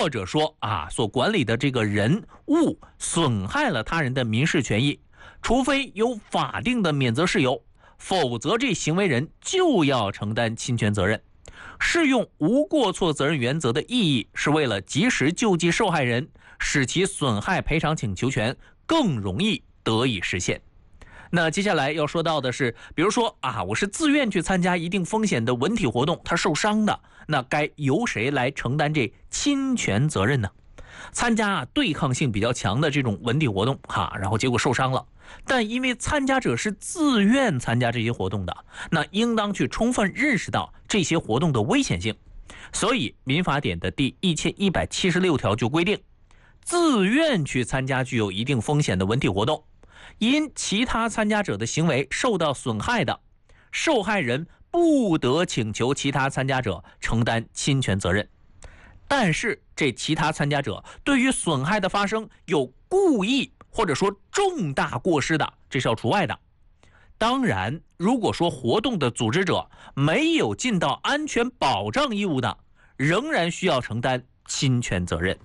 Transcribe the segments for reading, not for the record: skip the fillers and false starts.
或者说所管理的这个人物损害了他人的民事权益，除非有法定的免责事由，否则这行为人就要承担侵权责任。适用无过错责任原则的意义是为了及时救济受害人，使其损害赔偿请求权更容易得以实现。那接下来要说到的是，比如说我是自愿去参加一定风险的文体活动，他受伤的，那该由谁来承担这侵权责任呢？参加对抗性比较强的这种文体活动然后结果受伤了，但因为参加者是自愿参加这些活动的，那应当去充分认识到这些活动的危险性。所以民法典的第1176条就规定，自愿去参加具有一定风险的文体活动，因其他参加者的行为受到损害的，受害人不得请求其他参加者承担侵权责任。但是这其他参加者对于损害的发生有故意或者说重大过失的，这是要除外的。当然，如果说活动的组织者没有尽到安全保障义务的，仍然需要承担侵权责任。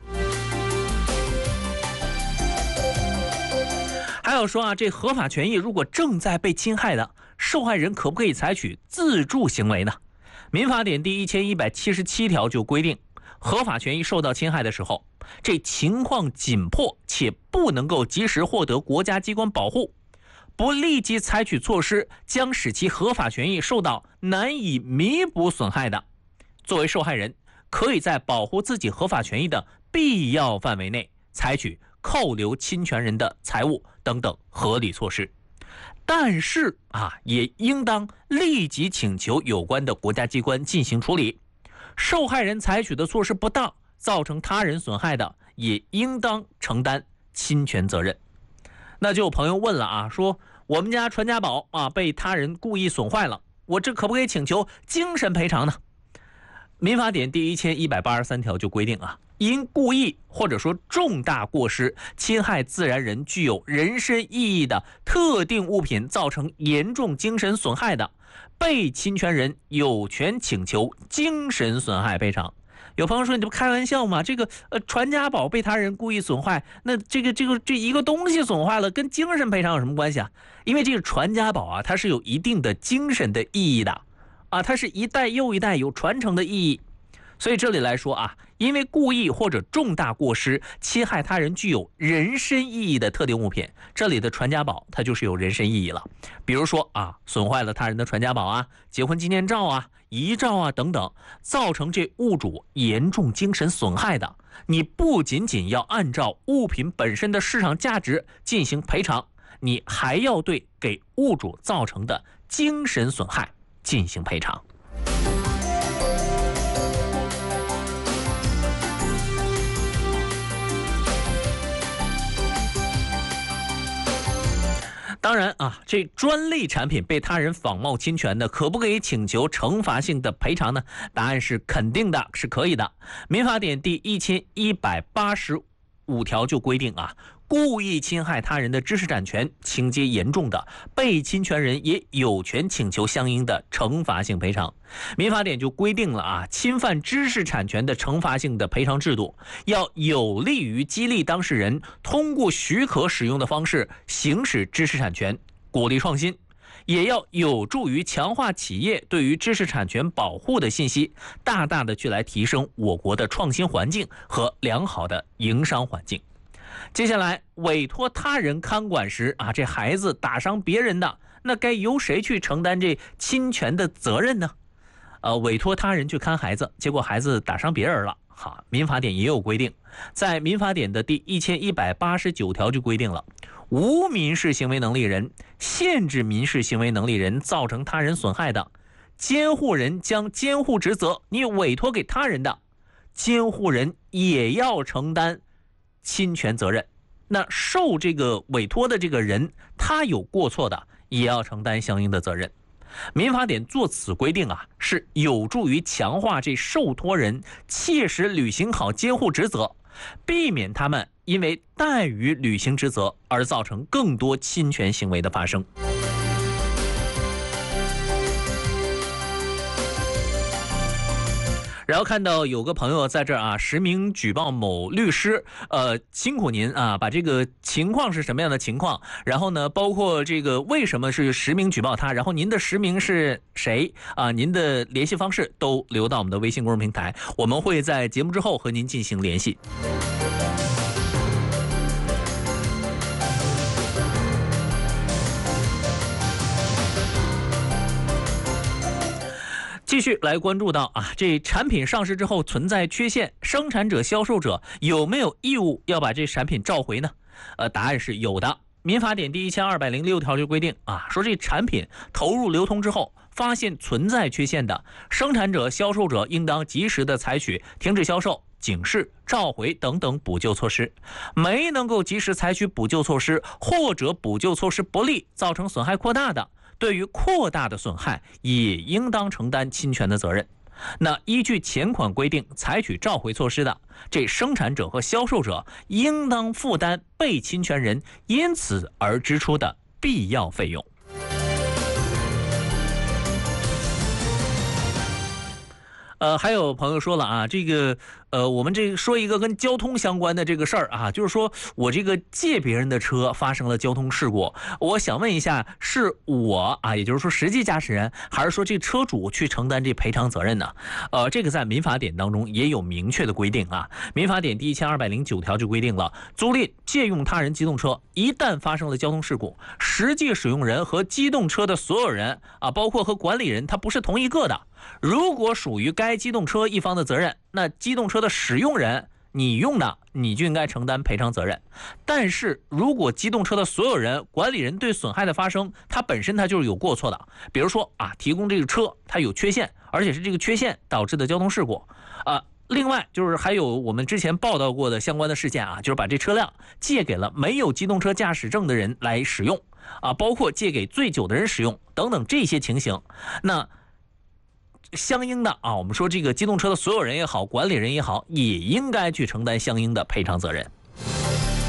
还有说这合法权益如果正在被侵害的，受害人可不可以采取自助行为呢？民法典第1177条就规定，合法权益受到侵害的时候，这情况紧迫且不能够及时获得国家机关保护，不立即采取措施将使其合法权益受到难以弥补损害的，作为受害人，可以在保护自己合法权益的必要范围内采取扣留侵权人的财物等等合理措施。但是也应当立即请求有关的国家机关进行处理。受害人采取的措施不当，造成他人损害的，也应当承担侵权责任。那就有朋友问了说我们家传家宝被他人故意损坏了，我这可不可以请求精神赔偿呢？民法典第1183条就规定因故意或者说重大过失侵害自然人具有人身意义的特定物品造成严重精神损害的，被侵权人有权请求精神损害赔偿。有朋友说你不开玩笑吗？这个传家宝被他人故意损坏，那这一个东西损坏了跟精神赔偿有什么关系因为这个传家宝它是有一定的精神的意义的它是一代又一代有传承的意义。所以这里来说因为故意或者重大过失侵害他人具有人身意义的特定物品，这里的传家宝它就是有人身意义了。比如说损坏了他人的传家宝结婚纪念照遗照等等，造成这物主严重精神损害的，你不仅仅要按照物品本身的市场价值进行赔偿，你还要对给物主造成的精神损害进行赔偿。当然这专利产品被他人仿冒侵权的，可不可以请求惩罚性的赔偿呢？答案是肯定的，是可以的。民法典第1185条就规定故意侵害他人的知识产权，情节严重的，被侵权人也有权请求相应的惩罚性赔偿。民法典就规定了侵犯知识产权的惩罚性的赔偿制度，要有利于激励当事人通过许可使用的方式行使知识产权，鼓励创新，也要有助于强化企业对于知识产权保护的信息，大大的去来提升我国的创新环境和良好的营商环境。接下来，委托他人看管时这孩子打伤别人的，那该由谁去承担这侵权的责任呢？委托他人去看孩子，结果孩子打伤别人了，民法典也有规定，在民法典的第1189条就规定了，无民事行为能力人限制民事行为能力人造成他人损害的，监护人将监护职责你委托给他人的，监护人也要承担侵权责任。那受这个委托的这个人，他有过错的，也要承担相应的责任。民法典做此规定是有助于强化这受托人切实履行好监护职责，避免他们因为怠于履行职责而造成更多侵权行为的发生。 然后看到有个朋友在这儿啊，实名举报某律师，辛苦您啊，把这个情况是什么样的情况，然后呢，包括这个为什么是实名举报他，然后您的实名是谁啊？您的联系方式都留到我们的微信公众平台，我们会在节目之后和您进行联系。继续来关注到啊，这产品上市之后存在缺陷，生产者、销售者有没有义务要把这产品召回呢？答案是有的。民法典第1206条就规定啊，说这产品投入流通之后，发现存在缺陷的，生产者、销售者应当及时的采取停止销售、警示、召回等等补救措施。没能够及时采取补救措施，或者补救措施不利，造成损害扩大的，对于扩大的损害也应当承担侵权的责任。那依据前款规定采取召回措施的，这生产者和销售者应当负担被侵权人因此而支出的必要费用。还有朋友说了啊，这个我们这个说一个跟交通相关的这个事儿啊，就是说我这个借别人的车发生了交通事故，我想问一下，是我啊，也就是说实际驾驶人，还是说这车主去承担这赔偿责任呢？这个在民法典当中也有明确的规定啊。民法典第1209条就规定了，租赁、借用他人机动车，一旦发生了交通事故，实际使用人和机动车的所有人啊，包括和管理人，他不是同一个的。如果属于该机动车一方的责任，那机动车的使用人你用的，你就应该承担赔偿责任。但是如果机动车的所有人、管理人对损害的发生，它本身它就是有过错的，比如说啊，提供这个车它有缺陷，而且是这个缺陷导致的交通事故啊。另外就是还有我们之前报道过的相关的事件啊，就是把这车辆借给了没有机动车驾驶证的人来使用啊，包括借给醉酒的人使用等等这些情形。那相应的啊，我们说这个机动车的所有人也好，管理人也好，也应该去承担相应的赔偿责任。